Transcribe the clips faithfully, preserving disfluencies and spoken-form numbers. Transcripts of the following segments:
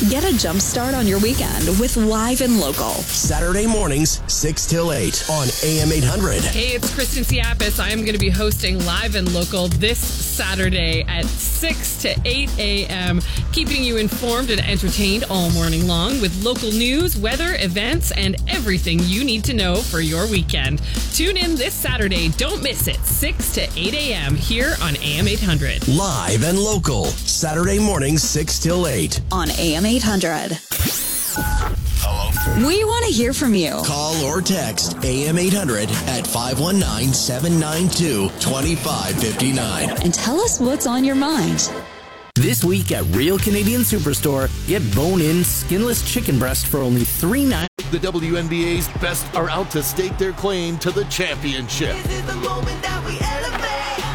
Get a jump start on your weekend with Live and Local. Saturday mornings, six till eight on A M eight hundred. Hey, it's Kristen Siapis. I am going to be hosting Live and Local this Saturday at six to eight a.m., keeping you informed and entertained all morning long with local news, weather, events, and everything you need to know for your weekend. Tune in this Saturday. Don't miss it. six to eight a.m. here on A M eight hundred. Live and Local. Saturday mornings, six till eight on A M eight hundred. Hello. We want to hear from you. Call or text A M eight hundred at five one nine, seven nine two, two five five nine. And tell us what's on your mind. This week at Real Canadian Superstore, get bone-in, skinless chicken breast for only three dollars and ninety cents. The W N B A's best are out to stake their claim to the championship. This is the moment that we elevate.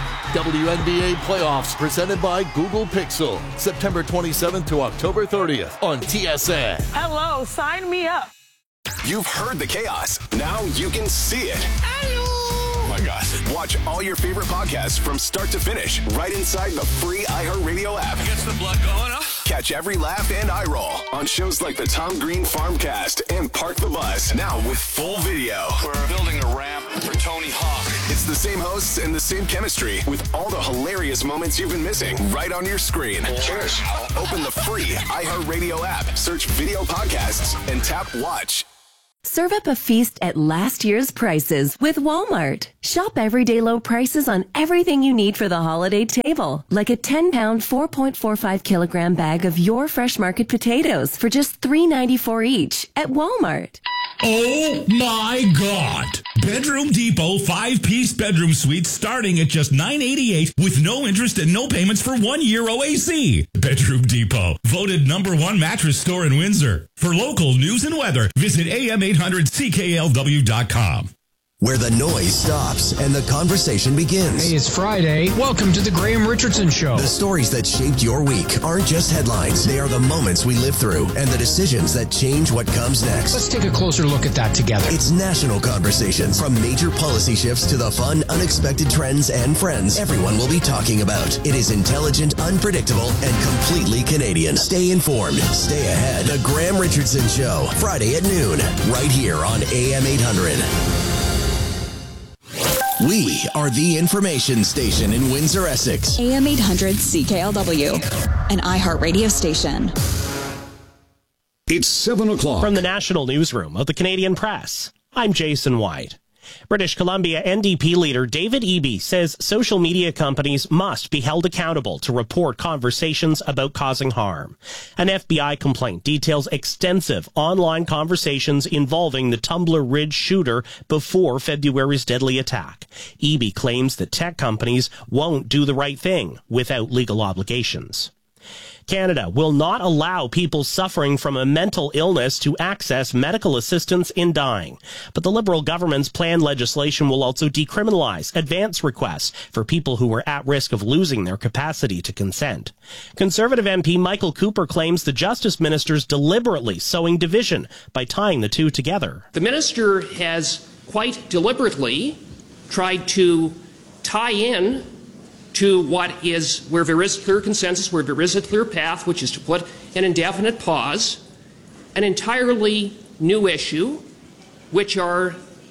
W N B A Playoffs presented by Google Pixel. September twenty-seventh to October thirtieth on T S N. Hello, sign me up. You've heard the chaos. Now you can see it. Hello. Oh my God. Watch all your favorite podcasts from start to finish right inside the free iHeartRadio app. Gets the blood going, huh? Catch every laugh and eye roll on shows like the Tom Green Farmcast and Park the Bus. Now with full video. We're building a ramp for Tony Hawk. It's the same hosts and the same chemistry with all the hilarious moments you've been missing right on your screen. Cheers. Open the free iHeartRadio app, search video podcasts, and tap watch. Serve up a feast at last year's prices with Walmart. Shop everyday low prices on everything you need for the holiday table, like a ten pound, four point four five kilogram bag of your Fresh Market potatoes for just three ninety-four each at Walmart. Oh my God! Bedroom Depot five-piece bedroom suite starting at just nine eighty-eight with no interest and no payments for one year O A C. Bedroom Depot, voted number one mattress store in Windsor. For local news and weather, visit A M eight hundred C K L W dot com. Where the noise stops and the conversation begins. Hey, it's Friday. Welcome to the Graham Richardson Show. The stories that shaped your week aren't just headlines. They are the moments we live through and the decisions that change what comes next. Let's take a closer look at that together. It's national conversations. From major policy shifts to the fun, unexpected trends and friends everyone will be talking about. It is intelligent, unpredictable, and completely Canadian. Stay informed. Stay ahead. The Graham Richardson Show. Friday at noon. Right here on A M eight hundred. We are the information station in Windsor, Essex. A M eight hundred C K L W, an iHeartRadio station. It's seven o'clock. From the National Newsroom of the Canadian Press, I'm Jason White. British Columbia N D P leader David Eby says social media companies must be held accountable to report conversations about causing harm. An F B I complaint details extensive online conversations involving the Tumbler Ridge shooter before February's deadly attack. Eby claims that tech companies won't do the right thing without legal obligations. Canada will not allow people suffering from a mental illness to access medical assistance in dying. But the Liberal government's planned legislation will also decriminalize advance requests for people who are at risk of losing their capacity to consent. Conservative M P Michael Cooper claims the Justice Minister's deliberately sowing division by tying the two together. The Minister has quite deliberately tried to tie in to what is, where there is clear consensus, where there is a clear path, which is to put an indefinite pause, an entirely new issue, which are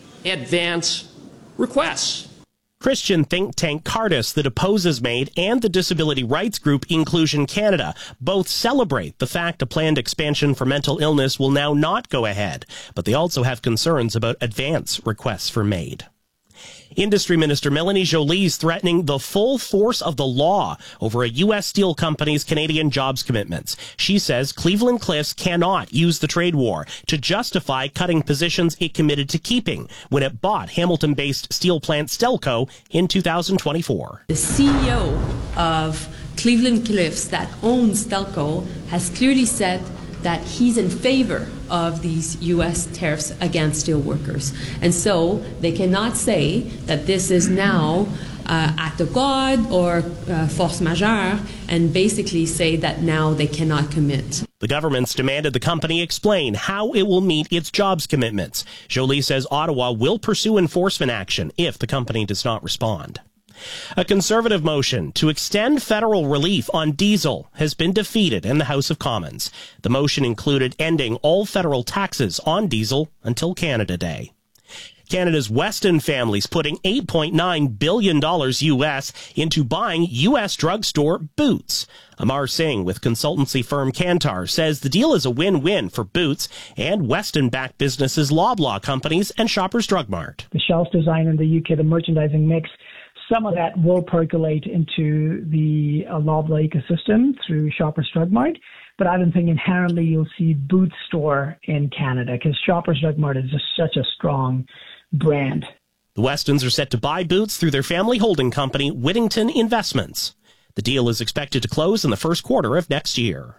advance requests. Christian think tank Cardis that opposes MAID and the disability rights group Inclusion Canada both celebrate the fact a planned expansion for mental illness will now not go ahead, but they also have concerns about advance requests for MAID. Industry Minister Melanie Joly is threatening the full force of the law over a U S steel company's Canadian jobs commitments. She says Cleveland Cliffs cannot use the trade war to justify cutting positions it committed to keeping when it bought Hamilton-based steel plant Stelco in two thousand twenty-four. The C E O of Cleveland Cliffs that owns Stelco has clearly said that he's in favor of these U S tariffs against steel workers. And so they cannot say that this is now uh, act of God or uh, force majeure and basically say that now they cannot commit. The government's demanded the company explain how it will meet its jobs commitments. Joly says Ottawa will pursue enforcement action if the company does not respond. A Conservative motion to extend federal relief on diesel has been defeated in the House of Commons. The motion included ending all federal taxes on diesel until Canada Day. Canada's Weston family's putting eight point nine billion dollars U S into buying U S drugstore Boots. Amar Singh with consultancy firm Kantar says the deal is a win-win for Boots and Weston-backed businesses Loblaw Companies and Shoppers Drug Mart. The shelf design in the U K, the merchandising mix, some of that will percolate into the uh, Loblaw ecosystem through Shoppers Drug Mart. But I don't think inherently you'll see Boots store in Canada because Shoppers Drug Mart is just such a strong brand. The Westons are set to buy Boots through their family holding company, Whittington Investments. The deal is expected to close in the first quarter of next year.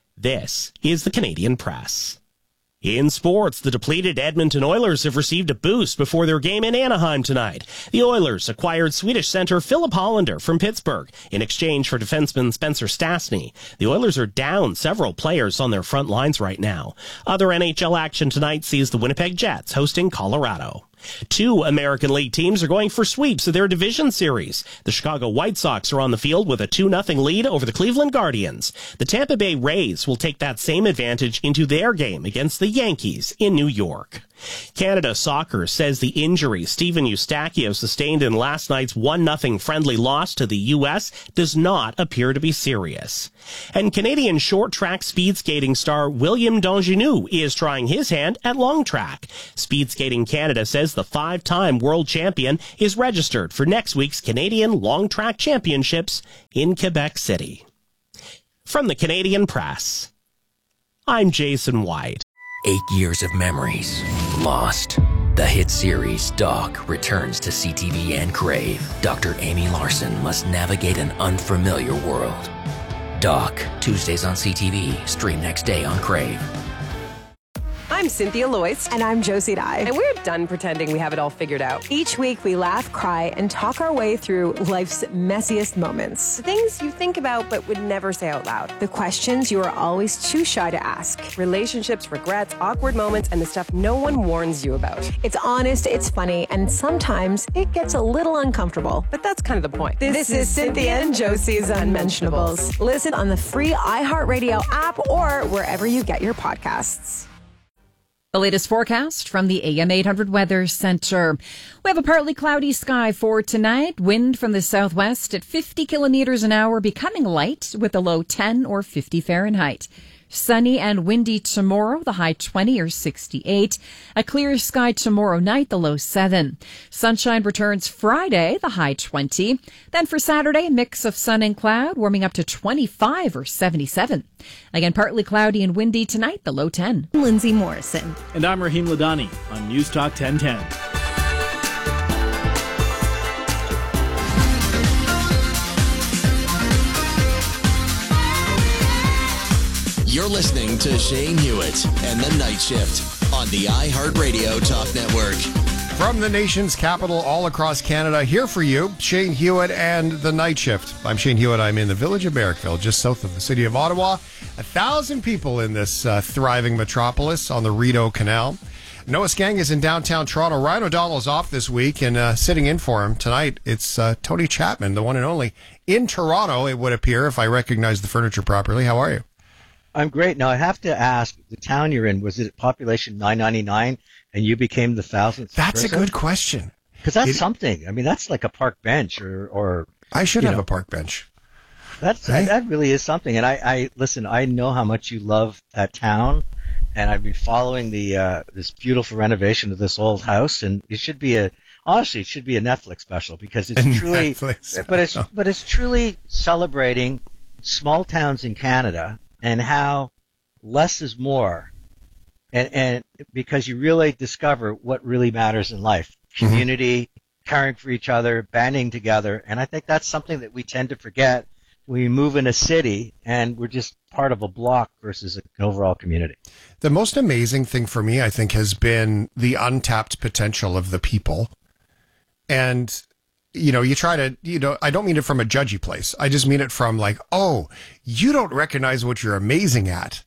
This is the Canadian Press. In sports, the depleted Edmonton Oilers have received a boost before their game in Anaheim tonight. The Oilers acquired Swedish center Philip Hollander from Pittsburgh in exchange for defenseman Spencer Stastny. The Oilers are down several players on their front lines right now. Other N H L action tonight sees the Winnipeg Jets hosting Colorado. Two American League teams are going for sweeps of their division series. The Chicago White Sox are on the field with a two nothing lead over the Cleveland Guardians. The Tampa Bay Rays will take that same advantage into their game against the Yankees in New York. Canada Soccer says the injury Steven Eustachio sustained in last night's one nothing friendly loss to the U S does not appear to be serious. And Canadian short track speed skating star William Dongenou is trying his hand at long track. Speed Skating Canada says the five-time world champion is registered for next week's Canadian Long Track Championships in Quebec City. From the Canadian Press, I'm Jason White. Eight years of memories lost. The hit series Doc returns to C T V and Crave. Doctor Amy Larson must navigate an unfamiliar world. Doc, Tuesdays on C T V, stream next day on Crave. I'm Cynthia Loyce. And I'm Josie Dye. And we're done pretending we have it all figured out. Each week we laugh, cry, and talk our way through life's messiest moments. The things you think about but would never say out loud. The questions you are always too shy to ask. Relationships, regrets, awkward moments, and the stuff no one warns you about. It's honest, it's funny, and sometimes it gets a little uncomfortable. But that's kind of the point. This, this is Cynthia and Josie's Unmentionables. Listen on the free iHeartRadio app or wherever you get your podcasts. The latest forecast from the A M eight hundred Weather Center. We have a partly cloudy sky for tonight. Wind from the southwest at fifty kilometers an hour, becoming light with a low ten or fifty Fahrenheit. Sunny and windy tomorrow, the high twenty or sixty-eight. A clear sky tomorrow night, the low seven. Sunshine returns Friday, the high twenty. Then for Saturday, a mix of sun and cloud, warming up to twenty-five or seventy-seven. Again, partly cloudy and windy tonight, the low ten. Lindsay Morrison. And I'm Raheem Ladani on News Talk ten ten. You're listening to Shane Hewitt and the Night Shift on the iHeartRadio Talk Network. From the nation's capital all across Canada, here for you, Shane Hewitt and the Night Shift. I'm Shane Hewitt. I'm in the village of Barrickville, just south of the city of Ottawa. A thousand people in this uh, thriving metropolis on the Rideau Canal. Noah Skang is in downtown Toronto. Ryan O'Donnell is off this week, and uh, sitting in for him tonight, it's uh, Tony Chapman, the one and only, in Toronto, it would appear, if I recognize the furniture properly. How are you? I'm great. Now, I have to ask, the town you're in, was it population nine ninety-nine and you became the thousandth That's person? a good question. Because that's it, something. I mean, that's like a park bench or... or I should have know. a park bench. That's right? That really is something. And I, I, listen, I know how much you love that town, and I've been following the uh, this beautiful renovation of this old house, and it should be a... Honestly, it should be a Netflix special because it's a truly... Netflix but it's But it's truly celebrating small towns in Canada and how less is more, and, and because you really discover what really matters in life. Community, mm-hmm. caring for each other, banding together, and I think that's something that we tend to forget when we move in a city and we're just part of a block versus an overall community. The most amazing thing for me, I think, has been the untapped potential of the people. And you know, you try to, you know, I don't mean it from a judgy place. I just mean it from like, oh, you don't recognize what you're amazing at.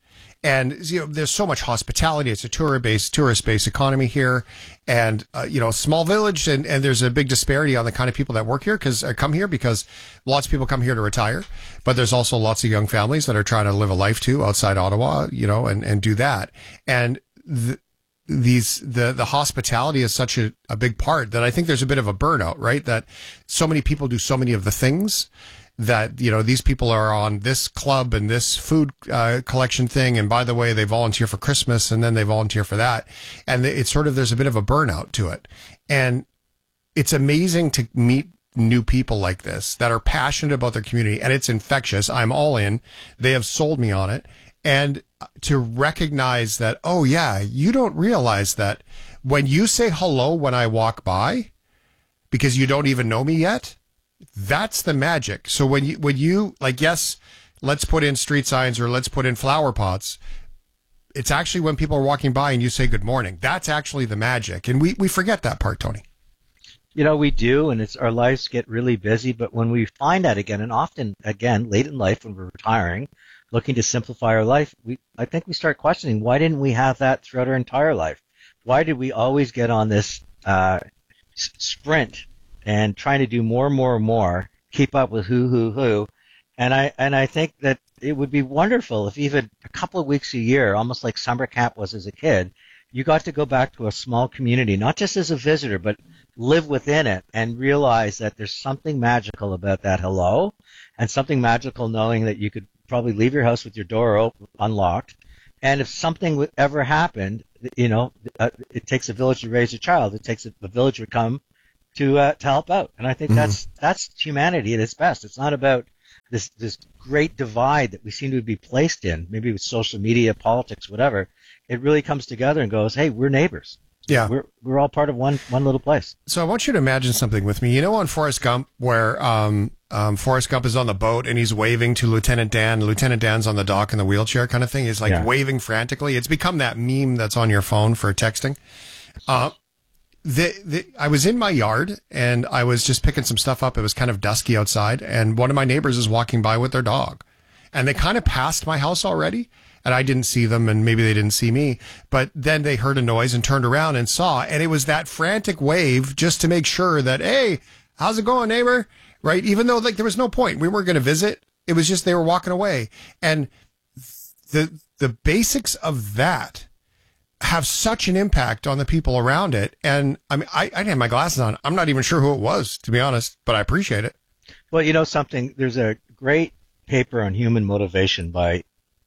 And, you know, there's so much hospitality. It's a tourist-based, tourist-based economy here. And, uh, you know, small village, and, and there's a big disparity on the kind of people that work here because uh, come here because lots of people come here to retire. But there's also lots of young families that are trying to live a life too outside Ottawa, you know, and, and do that. And the, these, the, the hospitality is such a, a big part that I think there's a bit of a burnout, right? That so many people do so many of the things that, you know, these people are on this club and this food uh, collection thing. And by the way, they volunteer for Christmas and then they volunteer for that. And it's sort of, there's a bit of a burnout to it. And it's amazing to meet new people like this that are passionate about their community, and it's infectious. I'm all in. They have sold me on it. And to recognize that, oh yeah, you don't realize that when you say hello when I walk by, because you don't even know me yet, that's the magic. So when you, when you like, yes, let's put in street signs or let's put in flower pots. It's actually when people are walking by and you say good morning. That's actually the magic. And we, we forget that part, Tony. You know, we do, and it's our lives get really busy. But when we find that again, and often again, late in life when we're retiring, looking to simplify our life, we, I think we start questioning, why didn't we have that throughout our entire life? Why did we always get on this, uh, s- sprint and trying to do more and more and more, keep up with who, who, who. And I, and I think that it would be wonderful if even a couple of weeks a year, almost like summer camp was as a kid, you got to go back to a small community, not just as a visitor, but live within it and realize that there's something magical about that hello, and something magical knowing that you could probably leave your house with your door open, unlocked. And if something would ever happened, you know, uh, it takes a village to raise a child. It takes a, a village to come to uh, to help out. And I think mm-hmm. that's that's humanity at its best. It's not about this this great divide that we seem to be placed in, maybe with social media, politics, whatever. It really comes together and goes, hey, we're neighbors. Yeah. We're we're all part of one one little place. So I want you to imagine something with me. You know on Forrest Gump where um um Forrest Gump is on the boat and he's waving to Lieutenant Dan. Lieutenant Dan's on the dock in the wheelchair kind of thing. He's like yeah. waving frantically. It's become that meme that's on your phone for texting. Uh The, the, I was in my yard and I was just picking some stuff up. It was kind of dusky outside and one of my neighbors is walking by with their dog and they kind of passed my house already and I didn't see them and maybe they didn't see me, but then they heard a noise and turned around and saw, and it was that frantic wave just to make sure that, hey, how's it going, neighbor? Right. Even though like there was no point. We weren't going to visit. It was just, they were walking away. And the, the basics of that have such an impact on the people around it. And I mean, I, I didn't have my glasses on. I'm not even sure who it was, to be honest, but I appreciate it. Well, you know something, there's a great paper on human motivation by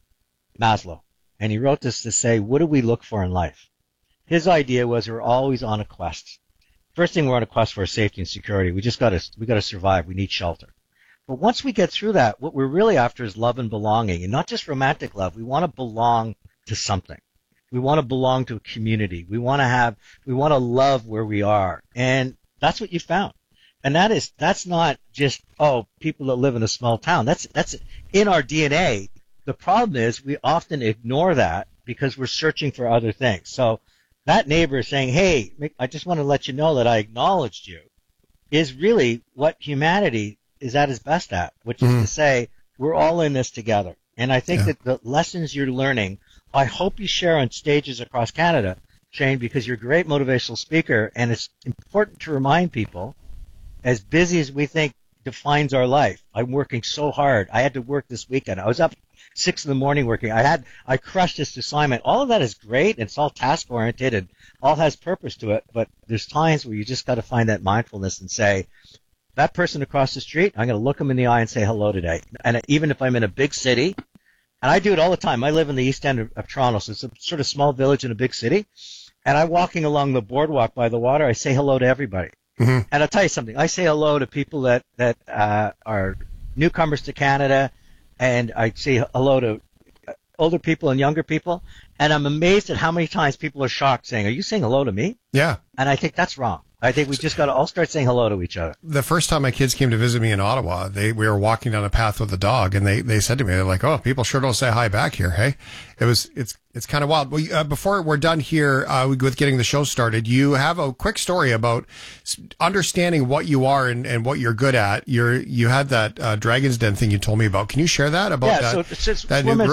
Maslow. And he wrote this to say, what do we look for in life? His idea was we're always on a quest. First thing we're on a quest for is safety and security. We just gotta, we gotta survive. We need shelter. But once we get through that, what we're really after is love and belonging, and not just romantic love. We want to belong to something. We want to belong to a community. We want to have, we want to love where we are. And that's what you found. And that is, that's not just, oh, people that live in a small town. That's, that's in our D N A. The problem is we often ignore that because we're searching for other things. So that neighbor saying, hey, I just want to let you know that I acknowledged you, is really what humanity is at its best at, which is mm. to say, we're all in this together. And I think yeah. that the lessons you're learning, I hope you share on stages across Canada, Shane, because you're a great motivational speaker, and it's important to remind people, as busy as we think defines our life, I'm working so hard. I had to work this weekend. I was up six in the morning working. I had, I crushed this assignment. All of that is great. And it's all task oriented and all has purpose to it. But there's times where you just got to find that mindfulness and say, that person across the street, I'm going to look them in the eye and say hello today. And even if I'm in a big city, and I do it all the time. I live in the east end of, of Toronto, so it's a sort of small village in a big city. And I'm walking along the boardwalk by the water. I say hello to everybody. Mm-hmm. And I'll tell you something. I say hello to people that, that uh, are newcomers to Canada, and I say hello to older people and younger people. And I'm amazed at how many times people are shocked saying, are you saying hello to me? Yeah. And I think that's wrong. I think we just got to all start saying hello to each other. The first time my kids came to visit me in Ottawa, they we were walking down a path with a dog, and they, they said to me, they're like, "Oh, people sure don't say hi back here." Hey, it was it's it's kind of wild. Well, uh, before we're done here uh, with getting the show started, you have a quick story about understanding what you are and, and what you're good at. You're you had that uh, Dragon's Den thing you told me about. Can you share that about yeah, that, so it's just that new group?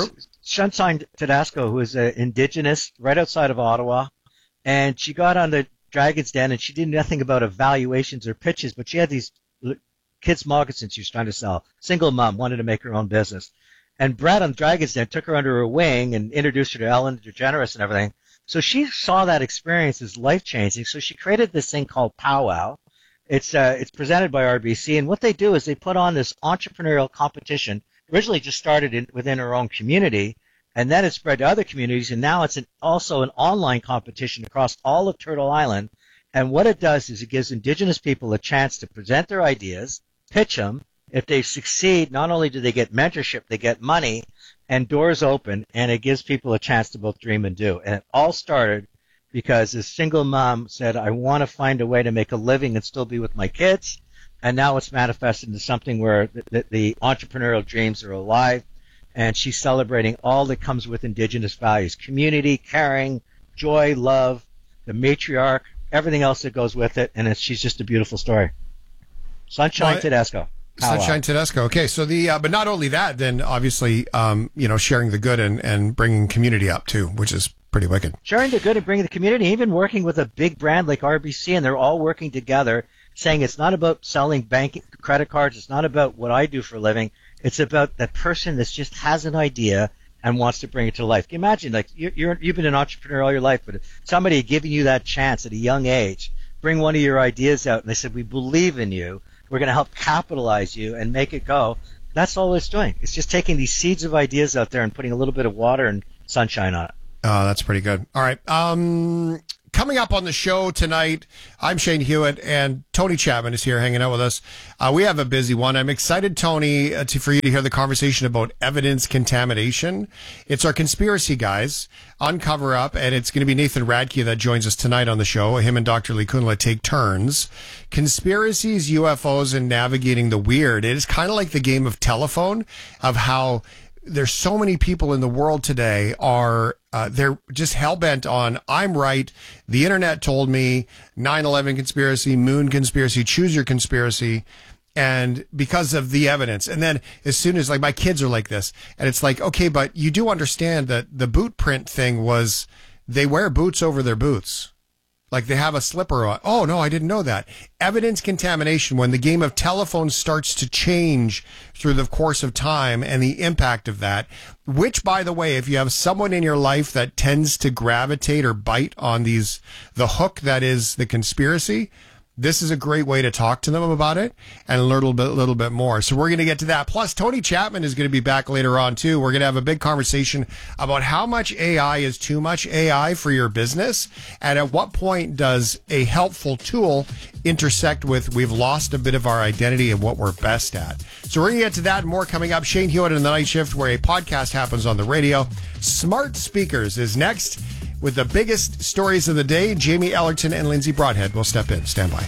Sunshine Tedesco, who is an indigenous right outside of Ottawa, and she got on the Dragon's Den, and she did nothing about evaluations or pitches, but she had these kids' moccasins she was trying to sell. Single mom, wanted to make her own business. And Brett on Dragon's Den took her under her wing and introduced her to Ellen DeGeneres and everything. So she saw that experience as life-changing, so she created this thing called Powwow. It's uh, it's presented by R B C, and what they do is they put on this entrepreneurial competition. Originally just started in, within her own community, and then it spread to other communities, and now it's an, also an online competition across all of Turtle Island. And what it does is it gives Indigenous people a chance to present their ideas, pitch them. If they succeed, not only do they get mentorship, they get money and doors open, and it gives people a chance to both dream and do. And it all started because this single mom said, I want to find a way to make a living and still be with my kids. And now it's manifested into something where the, the, the entrepreneurial dreams are alive. And she's celebrating all that comes with Indigenous values: community, caring, joy, love, the matriarch, everything else that goes with it. And it's, she's just a beautiful story. Sunshine Well, Tedesco. Sunshine Tedesco. Okay, so the uh, but not only that, then obviously, um, you know, sharing the good and, and bringing community up too, which is pretty wicked. Sharing the good and bringing the community, even working with a big brand like R B C, and they're all working together, saying it's not about selling bank credit cards, it's not about what I do for a living, it's about that person that just has an idea and wants to bring it to life. Can you imagine, like, you're, you're, you've been an entrepreneur all your life, but somebody giving you that chance at a young age, bring one of your ideas out, and they said, we believe in you, we're going to help capitalize you and make it go. That's all it's doing. It's just taking these seeds of ideas out there and putting a little bit of water and sunshine on it. Oh, that's pretty good. All right. Um, coming up on the show tonight, I'm Shane Hewitt, and Tony Chapman is here hanging out with us. Uh, we have a busy one. I'm excited, Tony, uh, to, for you to hear the conversation about evidence contamination. It's our conspiracy guys on Cover Up, and it's going to be Nathan Radke that joins us tonight on the show. Him and Doctor Lee Kunla take turns. Conspiracies, U F Os, and navigating the weird. It is kind of like the game of telephone, of how there's so many people in the world today are uh, they're just hell-bent on, I'm right, the internet told me, nine eleven conspiracy, moon conspiracy, choose your conspiracy, and because of the evidence. And then as soon as, like, my kids are like this, and it's like, okay, but you do understand that the boot print thing was they wear boots over their boots. Like, they have a slipper on. Oh, no, I didn't know that. Evidence contamination, when the game of telephone starts to change through the course of time and the impact of that, which, by the way, if you have someone in your life that tends to gravitate or bite on these, the hook that is the conspiracy, this is a great way to talk to them about it and learn a little bit, little bit more. So we're going to get to that. Plus, Tony Chapman is going to be back later on, too. We're going to have a big conversation about how much A I is too much A I for your business, and at what point does a helpful tool intersect with we've lost a bit of our identity and what we're best at. So we're going to get to that and more coming up. Shane Hewitt in the Night Shift, where a podcast happens on the radio. Smart Speakers is next. With the biggest stories of the day, Jamie Ellerton and Lindsay Broadhead will step in. Stand by.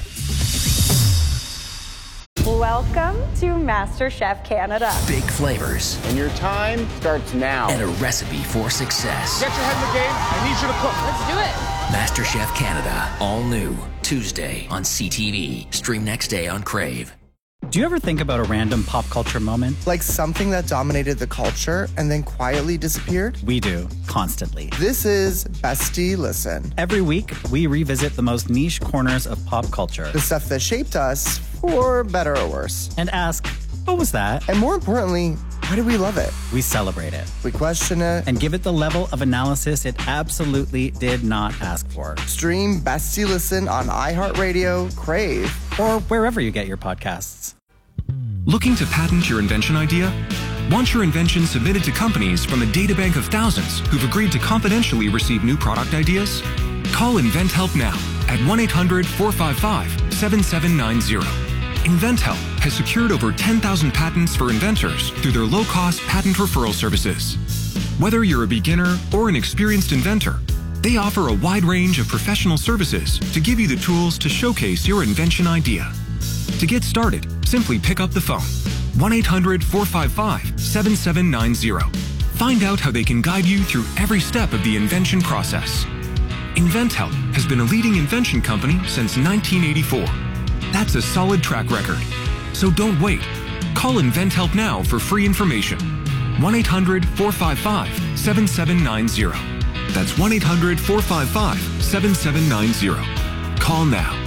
Welcome to MasterChef Canada. Big flavors. And your time starts now. And a recipe for success. Get your head in the game. I need you to cook. Let's do it. MasterChef Canada. All new. Tuesday on C T V. Stream next day on Crave. Do you ever think about a random pop culture moment? Like something that dominated the culture and then quietly disappeared? We do, constantly. This is Bestie Listen. Every week, we revisit the most niche corners of pop culture. The stuff that shaped us, for better or worse. And ask, what was that? And more importantly, why do we love it? We celebrate it. We question it. And give it the level of analysis it absolutely did not ask for. Stream Bestie Listen on iHeartRadio, Crave, or wherever you get your podcasts. Looking to patent your invention idea? Want your invention submitted to companies from a databank of thousands who've agreed to confidentially receive new product ideas? Call InventHelp now at one eight hundred four five five seven seven nine zero. InventHelp has secured over ten thousand patents for inventors through their low-cost patent referral services. Whether you're a beginner or an experienced inventor, they offer a wide range of professional services to give you the tools to showcase your invention idea. To get started, simply pick up the phone. one eight hundred four five five seven seven nine zero. Find out how they can guide you through every step of the invention process. InventHelp has been a leading invention company since nineteen eighty-four. That's a solid track record. So don't wait. Call InventHelp now for free information. one eight hundred four five five seven seven nine zero. That's one eight hundred four five five seven seven nine zero. Call now.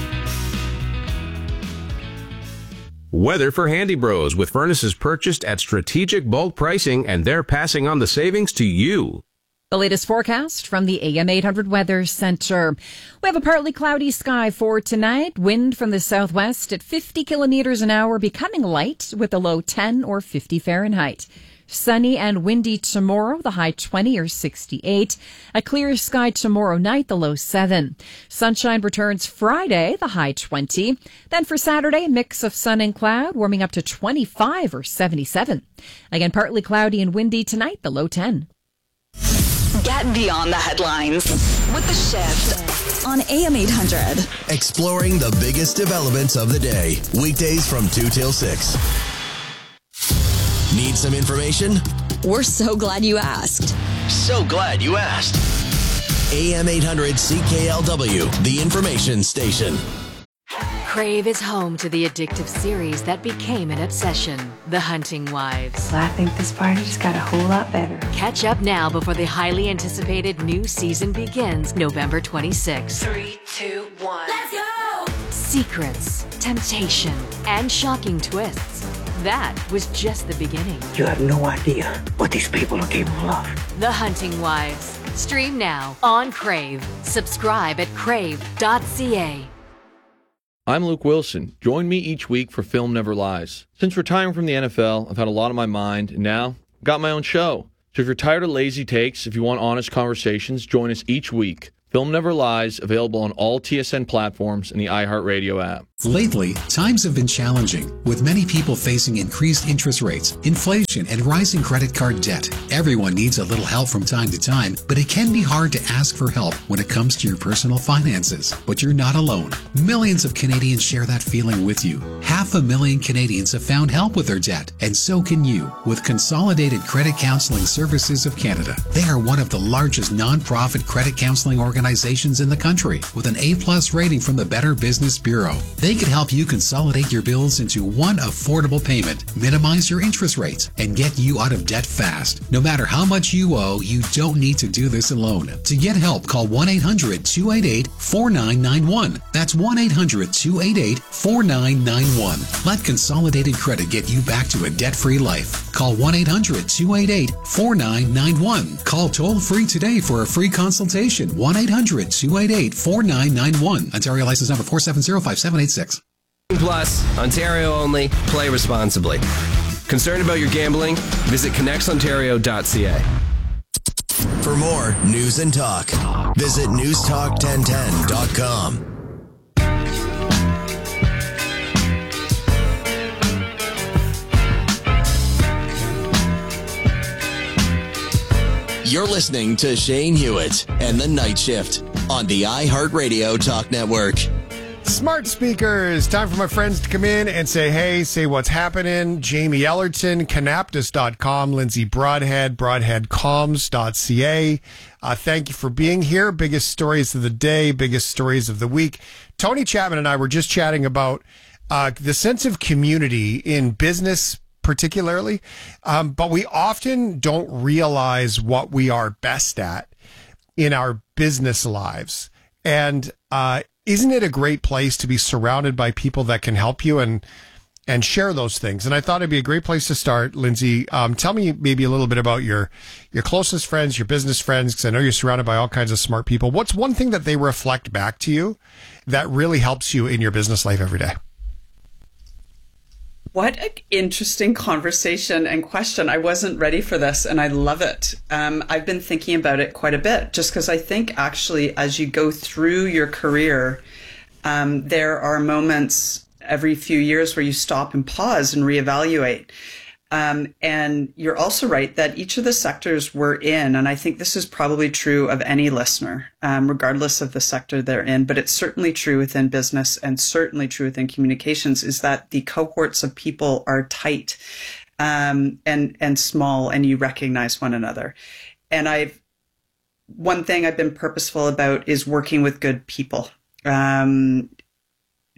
Weather for Handy Bros, with furnaces purchased at strategic bulk pricing, and they're passing on the savings to you. The latest forecast from the A M eight hundred Weather Center. We have a partly cloudy sky for tonight. Wind from the southwest at fifty kilometers an hour, becoming light with a low ten or fifty Fahrenheit. Sunny and windy tomorrow, the high twenty or sixty-eight. A clear sky tomorrow night, the low seven. Sunshine returns Friday, the high twenty. Then for Saturday, a mix of sun and cloud, warming up to twenty-five or seventy-seven. Again, partly cloudy and windy tonight, the low ten. Get beyond the headlines with The Shift on A M eight hundred. Exploring the biggest developments of the day. Weekdays from two till six. Need some information? We're so glad you asked. So glad you asked. A M eight hundred C K L W, the information station. Crave is home to the addictive series that became an obsession, The Hunting Wives. I think this party just got a whole lot better. Catch up now before the highly anticipated new season begins November twenty-sixth. Three, two, one. Let's go! Secrets, temptation, and shocking twists. That was just the beginning. You have no idea what these people are capable of. The Hunting Wives. Stream now on Crave. Subscribe at crave dot c a. I'm Luke Wilson. Join me each week for Film Never Lies. Since retiring from the N F L, I've had a lot on my mind, and now I've got my own show. So if you're tired of lazy takes, if you want honest conversations, join us each week. Film Never Lies, available on all T S N platforms and the iHeartRadio app. Lately, times have been challenging, with many people facing increased interest rates, inflation, and rising credit card debt. Everyone needs a little help from time to time, but it can be hard to ask for help when it comes to your personal finances. But you're not alone. Millions of Canadians share that feeling with you. Half a million Canadians have found help with their debt, and so can you with Consolidated Credit Counseling Services of Canada. They are one of the largest non-profit credit counseling organizations in the country, with an A-plus rating from the Better Business Bureau. They can help you consolidate your bills into one affordable payment, minimize your interest rates, and get you out of debt fast. No matter how much you owe, you don't need to do this alone. To get help, call one eight hundred two eight eight four nine nine one. That's one eight hundred two eight eight four nine nine one. Let Consolidated Credit get you back to a debt-free life. Call one eight hundred two eight eight four nine nine one. Call toll-free today for a free consultation. one eight hundred two eight eight four nine nine one. Ontario license number four seven zero five seven eight six. Plus, Ontario only. Play responsibly. Concerned about your gambling? Visit connects ontario dot c a. For more news and talk, visit news talk ten ten dot com. You're listening to Shane Hewitt and the Night Shift on the iHeartRadio Talk Network. Smart speakers. Time for my friends to come in and say, hey, say what's happening. Jamie Ellerton, canaptus dot com. Lindsay Broadhead, broadhead comms dot c a. Uh, thank you for being here. Biggest stories of the day, biggest stories of the week. Tony Chapman and I were just chatting about uh, the sense of community in business particularly, um, but we often don't realize what we are best at in our business lives. And uh, isn't it a great place to be surrounded by people that can help you and and share those things? And I thought it'd be a great place to start. Lindsay, um, tell me maybe a little bit about your your closest friends, your business friends, because I know you're surrounded by all kinds of smart people. What's one thing that they reflect back to you that really helps you in your business life every day? What an interesting conversation and question. I wasn't ready for this, and I love it. Um, I've been thinking about it quite a bit, just because I think actually as you go through your career, um, there are moments every few years where you stop and pause and reevaluate. Um, and you're also right that each of the sectors we're in, and I think this is probably true of any listener, um, regardless of the sector they're in, but it's certainly true within business and certainly true within communications, is that the cohorts of people are tight um, and and small, and you recognize one another. And I've one thing I've been purposeful about is working with good people. Um,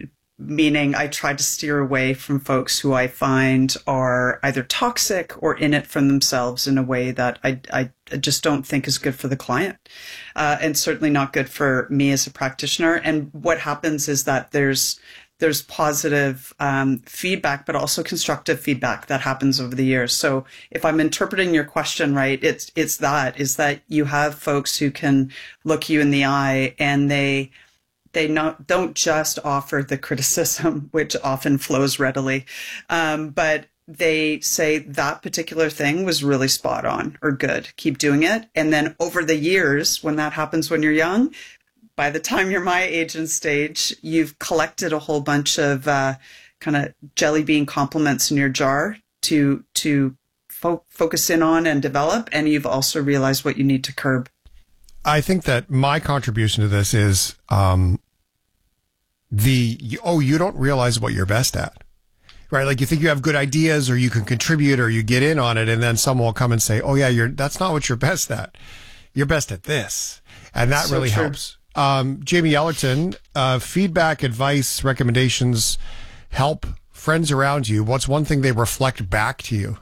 meaning I try to steer away from folks who I find are either toxic or in it for themselves in a way that I, I just don't think is good for the client, uh, and certainly not good for me as a practitioner. And what happens is that there's there's positive um, feedback, but also constructive feedback that happens over the years. So if I'm interpreting your question right, it's it's that is that you have folks who can look you in the eye and they they not don't just offer the criticism, which often flows readily, um, but they say that particular thing was really spot on or good. Keep doing it. And then over the years, when that happens when you're young, by the time you're my age and stage, you've collected a whole bunch of uh, kind of jelly bean compliments in your jar to to fo- focus in on and develop. And you've also realized what you need to curb. I think that my contribution to this is um, the, oh, you don't realize what you're best at, right? Like you think you have good ideas or you can contribute or you get in on it. And then someone will come and say, oh yeah, you're, that's not what you're best at. You're best at this. And that so really true. helps. Um, Jamie Ellerton, uh, feedback, advice, recommendations, help friends around you. What's one thing they reflect back to you?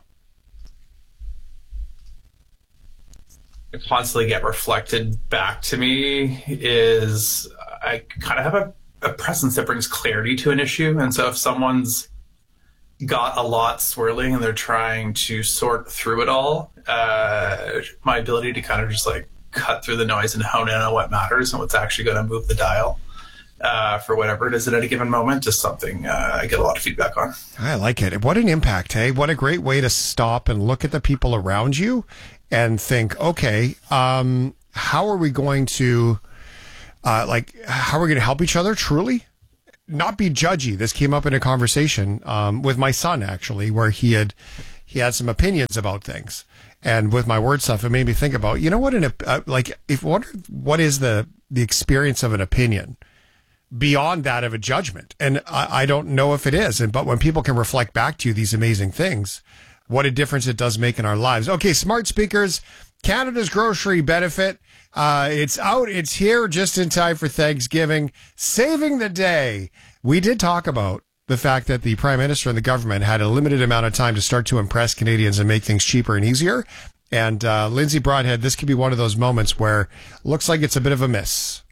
Constantly get reflected back to me is I kind of have a, a presence that brings clarity to an issue. And so if someone's got a lot swirling and they're trying to sort through it all, uh, my ability to kind of just like cut through the noise and hone in on what matters and what's actually going to move the dial uh, for whatever it is at any given moment is something uh, I get a lot of feedback on. I like it. What an impact, hey? What a great way to stop and look at the people around you and think, okay, um, how are we going to, uh, like, how are we going to help each other truly? Not be judgy. This came up in a conversation um, with my son, actually, where he had he had some opinions about things. And with my word stuff, it made me think about, you know what, an, uh, like, if what, what is the, the experience of an opinion beyond that of a judgment? And I, I don't know if it is. And, but when people can reflect back to you these amazing things, what a difference it does make in our lives. Okay, smart speakers, Canada's grocery benefit. Uh, it's out. It's here just in time for Thanksgiving. Saving the day. We did talk about the fact that the Prime Minister and the government had a limited amount of time to start to impress Canadians and make things cheaper and easier. And uh, Lindsay Broadhead, this could be one of those moments where looks like it's a bit of a miss.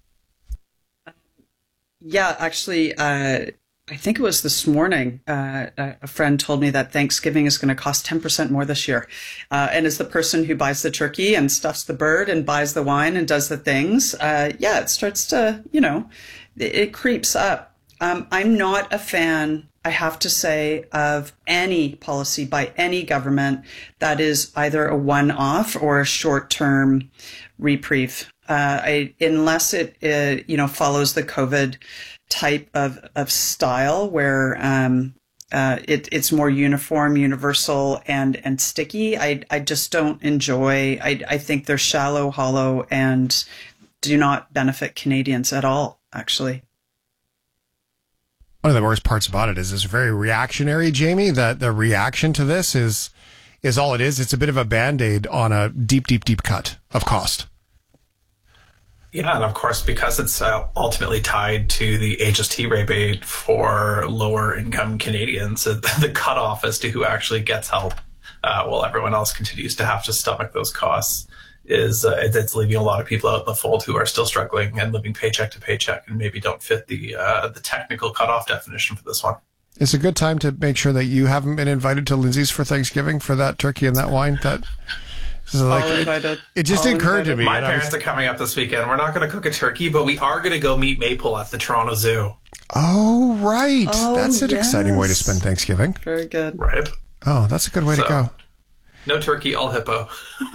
Yeah, actually, uh, I think it was this morning, uh, a friend told me that Thanksgiving is going to cost ten percent more this year. Uh, and as the person who buys the turkey and stuffs the bird and buys the wine and does the things, uh, yeah, it starts to, you know, it, it creeps up. Um, I'm not a fan, I have to say, of any policy by any government that is either a one-off or a short-term reprieve. Uh, I, unless it, uh, you know, follows the COVID type of, of style where um, uh, it, it's more uniform, universal, and and sticky. I I just don't enjoy. I I think they're shallow, hollow, and do not benefit Canadians at all. Actually. One of the worst parts about it is it's very reactionary, Jamie. That the reaction to this is is all it is. It's a bit of a Band-Aid on a deep, deep, deep cut of cost. Yeah, and of course, because it's uh, ultimately tied to the H S T rebate for lower income Canadians, uh, the cutoff as to who actually gets help uh, while everyone else continues to have to stomach those costs is uh, it's leaving a lot of people out in the fold who are still struggling and living paycheck to paycheck and maybe don't fit the uh, the technical cutoff definition for this one. It's a good time to make sure that you haven't been invited to Lindsay's for Thanksgiving for that turkey and that wine. That is like, it, it just All occurred invited. to me. My parents was, are coming up this weekend. We're not going to cook a turkey, but we are going to go meet Maple at the Toronto Zoo. Oh, right. Oh, that's an yes. exciting way to spend Thanksgiving. Very good. Right. Oh, that's a good way so, to go. No turkey, all hippo.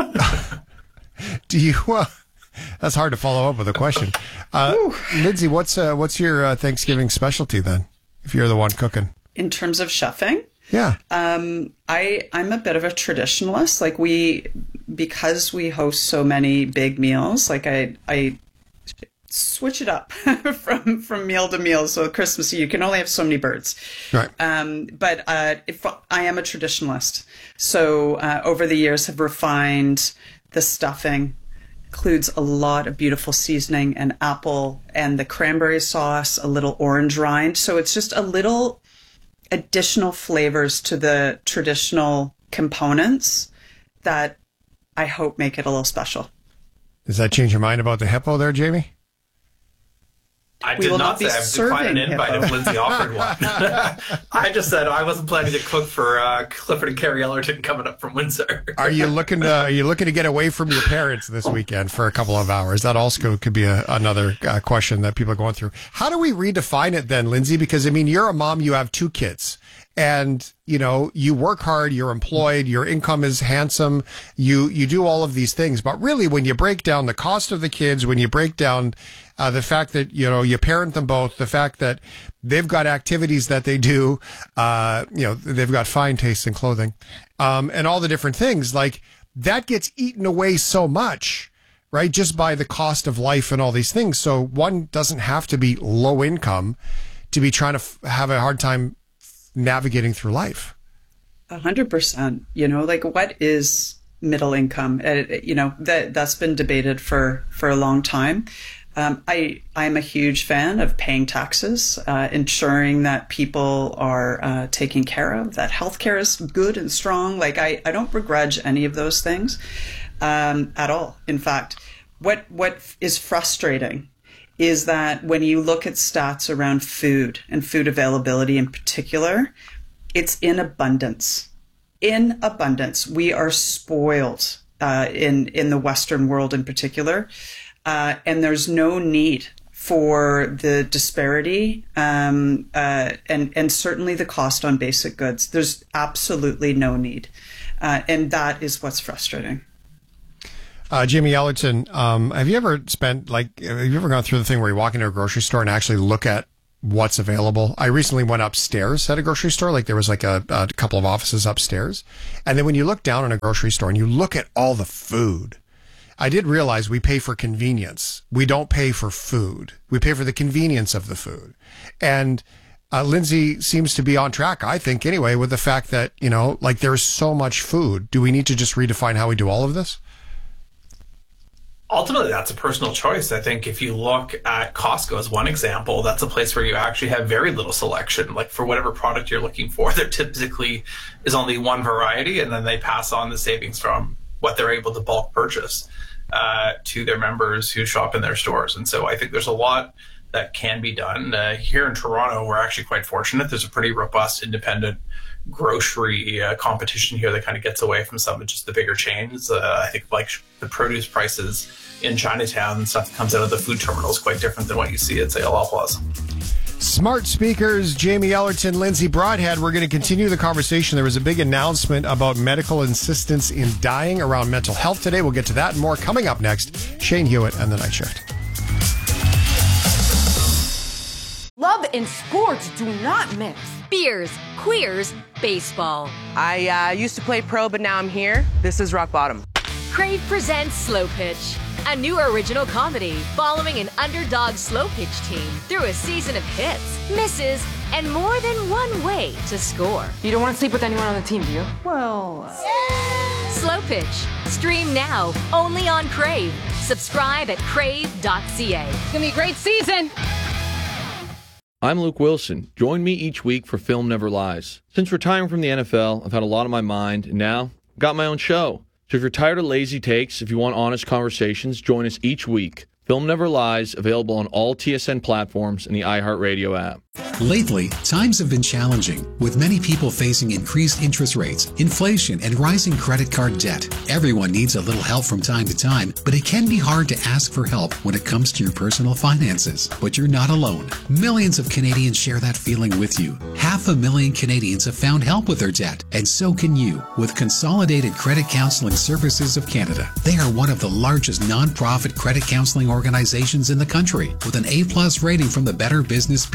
Do you? Uh, that's hard to follow up with a question. Uh, Lindsay, what's uh, what's your uh, Thanksgiving specialty then? If you're the one cooking, in terms of chefing, yeah, um, I I'm a bit of a traditionalist. Like we, because we host so many big meals. Like I I switch it up from from meal to meal. So Christmas, you can only have so many birds, right? Um, but uh, if I am a traditionalist, so uh, over the years have refined the stuffing, includes a lot of beautiful seasoning and apple and the cranberry sauce, a little orange rind. So it's just a little additional flavors to the traditional components that I hope make it a little special. Does that change your mind about the hippo there, Jamie? I We did will not not say be I've declined an serving invite hippo. if Lindsay offered one. I just said I wasn't planning to cook for uh, Clifford and Carrie Ellerton coming up from Windsor. Are you looking to Are you looking to get away from your parents this weekend for a couple of hours? That also could be a, another uh, question that people are going through. How do we redefine it then, Lindsay? Because I mean, you're a mom, you have two kids, and you know you work hard, you're employed, your income is handsome, you you do all of these things. But really, when you break down the cost of the kids, when you break down Uh, the fact that, you know, you parent them both, the fact that they've got activities that they do, uh, you know, they've got fine taste in clothing, um, and all the different things, like that gets eaten away so much, right? Just by the cost of life and all these things. So one doesn't have to be low income to be trying to f- have a hard time navigating through life. A hundred percent. You know, like what is middle income? Uh, you know, that that's been debated for, for a long time. Um, I, I'm a huge fan of paying taxes, uh, ensuring that people are uh, taken care of, that healthcare is good and strong. Like I, I don't begrudge any of those things um, at all. In fact, what what is frustrating is that when you look at stats around food and food availability in particular, it's in abundance. In abundance. We are spoiled uh, in, in the Western world in particular. Uh, and there's no need for the disparity um, uh, and, and certainly the cost on basic goods. There's absolutely no need. Uh, and that is what's frustrating. Uh, Jamie Ellerton, um, have you ever spent, like, have you ever gone through the thing where you walk into a grocery store and actually look at what's available? I recently went upstairs at a grocery store. Like there was like a, a couple of offices upstairs. And then when you look down in a grocery store and you look at all the food, I did realize we pay for convenience. We don't pay for food. We pay for the convenience of the food. And uh, Lindsay seems to be on track, I think, anyway, with the fact that, you know, like there's so much food. Do we need to just redefine how we do all of this? Ultimately, that's a personal choice. I think if you look at Costco as one example, that's a place where you actually have very little selection. Like for whatever product you're looking for, there typically is only one variety, and then they pass on the savings from what they're able to bulk purchase uh, to their members who shop in their stores. And so I think there's a lot that can be done. Uh, here in Toronto, we're actually quite fortunate. There's a pretty robust independent grocery uh, competition here that kind of gets away from some of just the bigger chains. Uh, I think like the produce prices in Chinatown and stuff that comes out of the food terminal is quite different than what you see at, say, Loblaw Plaza. Smart speakers, Jamie Ellerton, Lindsay Broadhead. We're going to continue the conversation. There was a big announcement about medical assistance in dying around mental health today. We'll get to that and more coming up next. Shane Hewitt and the Night Shift. Love and sports do not mix. Beers, queers, baseball. I uh, used to play pro, but now I'm here. This is rock bottom. Crave presents Slow Pitch, a new original comedy following an underdog slow pitch team through a season of hits, misses, and more than one way to score. You don't want to sleep with anyone on the team, do you? Well... Slow Pitch. Stream now, only on Crave. Subscribe at crave dot c a. It's going to be a great season. I'm Luke Wilson. Join me each week for Film Never Lies. Since retiring from the N F L, I've had a lot on my mind, and now I've got my own show. So if you're tired of lazy takes, if you want honest conversations, join us each week. Film Never Lies, available on all T S N platforms and the iHeartRadio app. Lately, times have been challenging, with many people facing increased interest rates, inflation, and rising credit card debt. Everyone needs a little help from time to time, but it can be hard to ask for help when it comes to your personal finances. But you're not alone. Millions of Canadians share that feeling with you. Half a million Canadians have found help with their debt, and so can you with Consolidated Credit Counseling Services of Canada. They are one of the largest non-profit credit counseling organizations in the country, with an A-plus rating from the Better Business Bureau.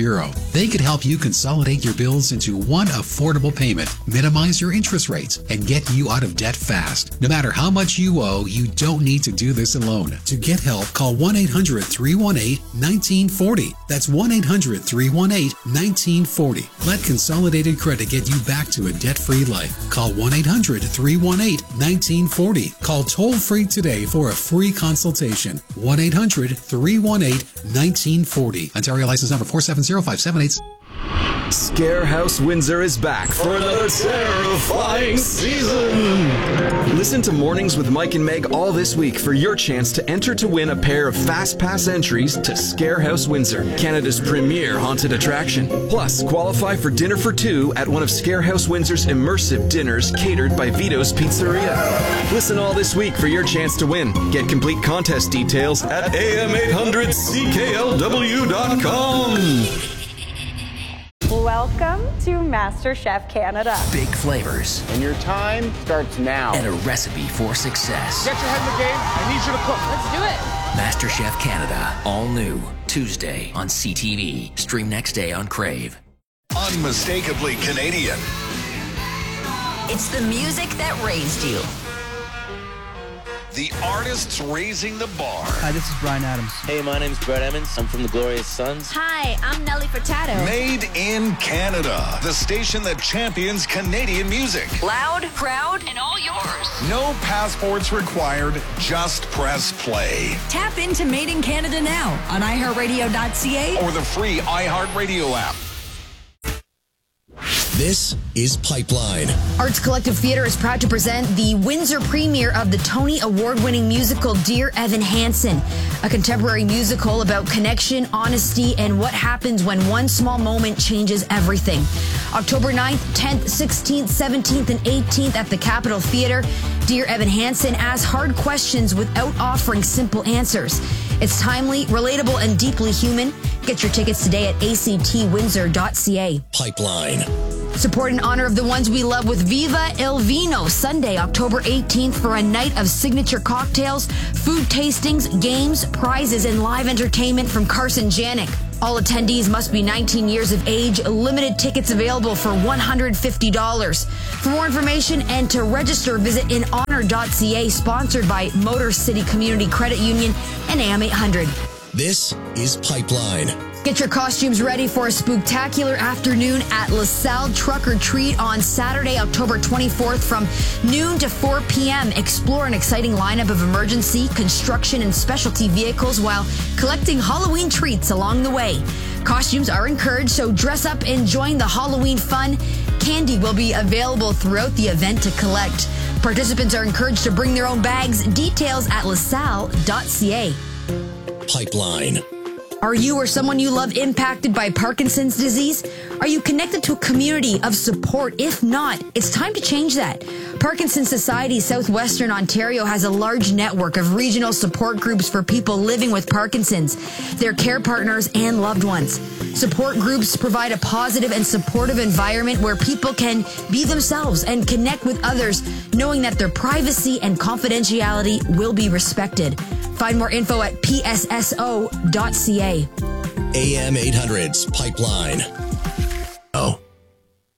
They could help you consolidate your bills into one affordable payment, minimize your interest rates, and get you out of debt fast. No matter how much you owe, you don't need to do this alone. To get help, call one eight hundred, three one eight, one nine four zero. That's one eight hundred, three one eight, one nine four zero. Let Consolidated Credit get you back to a debt-free life. Call one eight hundred, three one eight, one nine four zero. Call toll-free today for a free consultation. one eight hundred, three one eight, one nine four zero. Ontario license number four seven zero five seven eight. Scare House Windsor is back for another terrifying season. Listen to Mornings with Mike and Meg all this week for your chance to enter to win a pair of Fast Pass entries to Scare House Windsor, Canada's premier haunted attraction. Plus, qualify for dinner for two at one of Scare House Windsor's immersive dinners catered by Vito's Pizzeria. Listen all this week for your chance to win. Get complete contest details at A M eight hundred C K L W dot com. Welcome to MasterChef Canada. Big flavors. And your time starts now. And a recipe for success. Get your head in the game. I need you to cook. Let's do it. MasterChef Canada. All new. Tuesday on C T V. Stream next day on Crave. Unmistakably Canadian. It's the music that raised you. The artists raising the bar. Hi, this is Bryan Adams. Hey, my name's Brett Emmons. I'm from the Glorious Sons. Hi, I'm Nelly Furtado. Made in Canada. The station that champions Canadian music. Loud, proud, and all yours. No passports required. Just press play. Tap into Made in Canada now on i heart radio dot c a or the free iHeartRadio app. This is Pipeline. Arts Collective Theatre is proud to present the Windsor premiere of the Tony Award-winning musical Dear Evan Hansen, a contemporary musical about connection, honesty, and what happens when one small moment changes everything. October ninth, tenth, sixteenth, seventeenth, and eighteenth at the Capitol Theatre, Dear Evan Hansen asks hard questions without offering simple answers. It's timely, relatable, and deeply human. Get your tickets today at a c t windsor dot c a. Pipeline. Support in honor of the ones we love with Viva El Vino, Sunday, October eighteenth, for a night of signature cocktails, food tastings, games, prizes, and live entertainment from Carson Janik. All attendees must be nineteen years of age. Limited tickets available for one hundred fifty dollars. For more information and to register, visit in honor dot c a, sponsored by Motor City Community Credit Union and A M eight hundred. This is Pipeline. Get your costumes ready for a spooktacular afternoon at LaSalle Truck or Treat on Saturday, October twenty-fourth from noon to four p.m. Explore an exciting lineup of emergency, construction, and specialty vehicles while collecting Halloween treats along the way. Costumes are encouraged, so dress up and join the Halloween fun. Candy will be available throughout the event to collect. Participants are encouraged to bring their own bags. Details at lasalle dot c a. Pipeline. Are you or someone you love impacted by Parkinson's disease? Are you connected to a community of support? If not, it's time to change that. Parkinson's Society Southwestern Ontario has a large network of regional support groups for people living with Parkinson's, their care partners, and loved ones. Support groups provide a positive and supportive environment where people can be themselves and connect with others, knowing that their privacy and confidentiality will be respected. Find more info at p s s o dot c a. A M eight hundred's Pipeline.